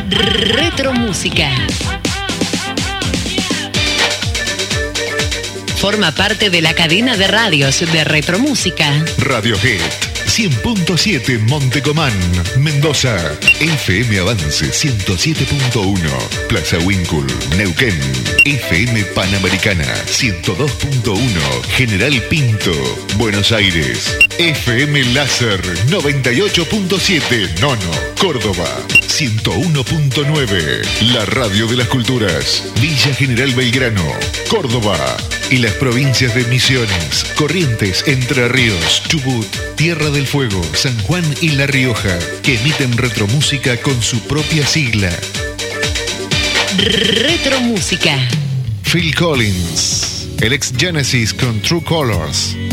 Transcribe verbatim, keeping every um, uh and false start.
Retromúsica. Forma parte de la cadena de radios de Retromúsica. Radiohead cien punto siete Montecomán, Mendoza. F M Avance ciento siete punto uno, Plaza Winkul, Neuquén. F M Panamericana ciento dos punto uno, General Pinto, Buenos Aires. F M Láser noventa y ocho punto siete, Nono, Córdoba. ciento uno punto nueve, la radio de las culturas. Villa General Belgrano, Córdoba. Y las provincias de Misiones, Corrientes, Entre Ríos, Chubut, Tierra del Fuego, San Juan y La Rioja, que emiten retromúsica con su propia sigla. Retromúsica. Phil Collins, el ex Genesis con True Colors.